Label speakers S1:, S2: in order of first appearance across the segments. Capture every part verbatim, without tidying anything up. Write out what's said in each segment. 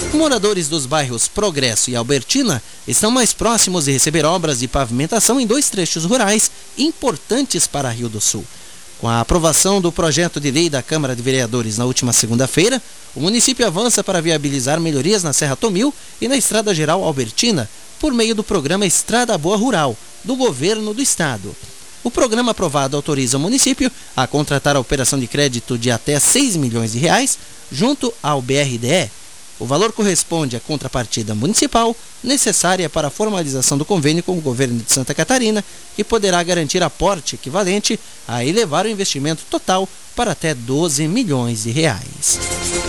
S1: Moradores dos bairros Progresso e Albertina estão mais próximos de receber obras de pavimentação em dois trechos rurais importantes para Rio do Sul. Com a aprovação do projeto de lei da Câmara de Vereadores na última segunda-feira, o município avança para viabilizar melhorias na Serra Tomil e na Estrada Geral Albertina, por meio do programa Estrada Boa Rural, do Governo do Estado. O programa aprovado autoriza o município a contratar a operação de crédito de até seis milhões de reais junto ao B R D E. O valor corresponde à contrapartida municipal necessária para a formalização do convênio com o governo de Santa Catarina, que poderá garantir aporte equivalente a elevar o investimento total para até doze milhões de reais.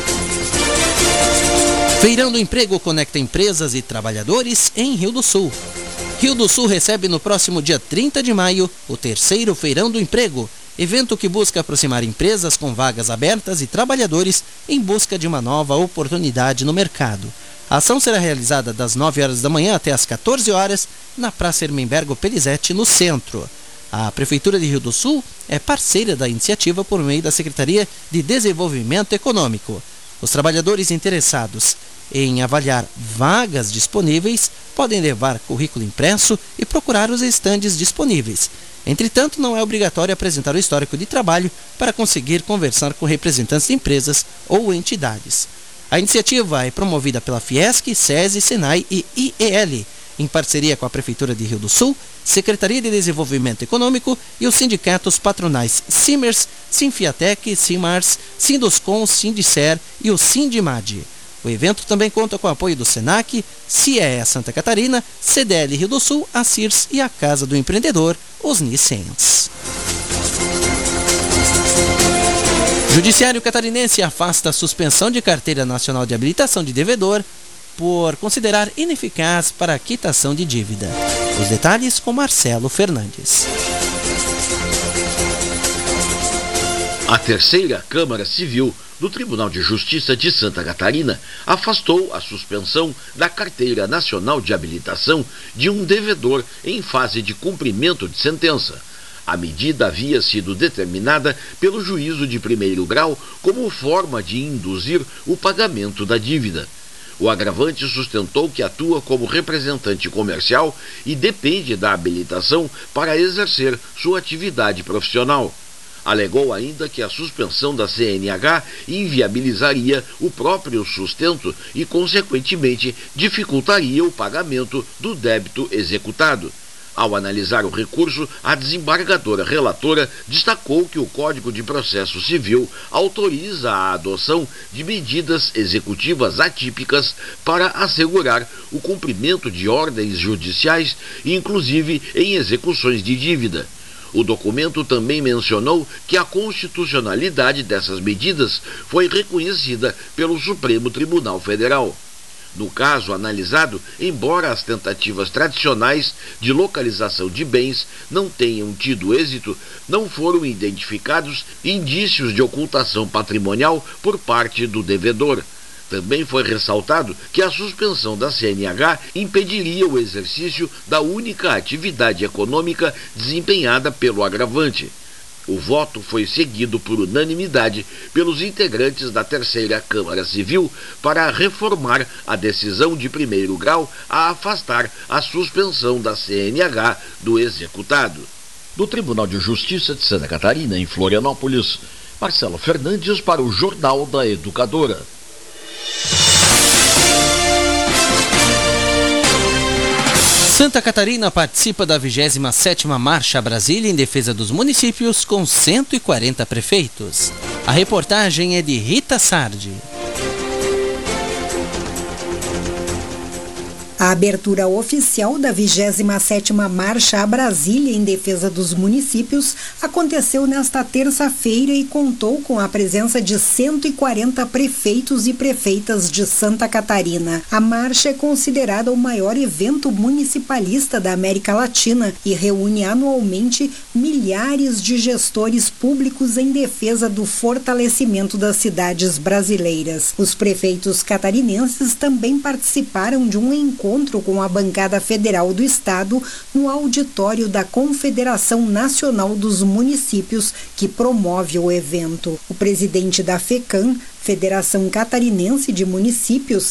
S1: Feirão do Emprego conecta empresas e trabalhadores em Rio do Sul. Rio do Sul recebe no próximo dia trinta de maio o terceiro Feirão do Emprego, evento que busca aproximar empresas com vagas abertas e trabalhadores em busca de uma nova oportunidade no mercado. A ação será realizada das nove horas da manhã até as quatorze horas na Praça Hermenbergo Pelizete, no centro. A Prefeitura de Rio do Sul é parceira da iniciativa por meio da Secretaria de Desenvolvimento Econômico. Os trabalhadores interessados em avaliar vagas disponíveis podem levar currículo impresso e procurar os estandes disponíveis. Entretanto, não é obrigatório apresentar o histórico de trabalho para conseguir conversar com representantes de empresas ou entidades. A iniciativa é promovida pela Fiesc, SESI, Senai e I E L, em parceria com a Prefeitura de Rio do Sul, Secretaria de Desenvolvimento Econômico e os sindicatos patronais Simers, Sinfiatec, Simars, Sinduscom, Sindicer e o Sindimad. O evento também conta com o apoio do Senac, C I E E Santa Catarina, C D L Rio do Sul, a C I R S e a Casa do Empreendedor, os Nicens. Judiciário catarinense afasta a suspensão de carteira nacional de habilitação de devedor por considerar ineficaz para a quitação de dívida. Os detalhes com Marcelo Fernandes.
S2: A terceira Câmara Civil do Tribunal de Justiça de Santa Catarina afastou a suspensão da Carteira Nacional de Habilitação de um devedor em fase de cumprimento de sentença. A medida havia sido determinada pelo juízo de primeiro grau como forma de induzir o pagamento da dívida. O agravante sustentou que atua como representante comercial e depende da habilitação para exercer sua atividade profissional. Alegou ainda que a suspensão da C N H inviabilizaria o próprio sustento e, consequentemente, dificultaria o pagamento do débito executado. Ao analisar o recurso, a desembargadora relatora destacou que o Código de Processo Civil autoriza a adoção de medidas executivas atípicas para assegurar o cumprimento de ordens judiciais, inclusive em execuções de dívida. O documento também mencionou que a constitucionalidade dessas medidas foi reconhecida pelo Supremo Tribunal Federal. No caso analisado, embora as tentativas tradicionais de localização de bens não tenham tido êxito, não foram identificados indícios de ocultação patrimonial por parte do devedor. Também foi ressaltado que a suspensão da C N H impediria o exercício da única atividade econômica desempenhada pelo agravante. O voto foi seguido por unanimidade pelos integrantes da terceira Câmara Civil para reformar a decisão de primeiro grau a afastar a suspensão da C N H do executado. Do Tribunal de Justiça de Santa Catarina, em Florianópolis, Marcelo Fernandes para o Jornal da Educadora.
S1: Santa Catarina participa da vigésima sétima Marcha a Brasília em defesa dos municípios com cento e quarenta prefeitos. A reportagem é de Rita Sardi.
S3: A abertura oficial da vigésima sétima Marcha a Brasília em defesa dos municípios aconteceu nesta terça-feira e contou com a presença de cento e quarenta prefeitos e prefeitas de Santa Catarina. A marcha é considerada o maior evento municipalista da América Latina e reúne anualmente milhares de gestores públicos em defesa do fortalecimento das cidades brasileiras. Os prefeitos catarinenses também participaram de um encontro com a bancada federal do estado no auditório da Confederação Nacional dos Municípios, que promove o evento. O presidente da FECAM, Federação Catarinense de Municípios,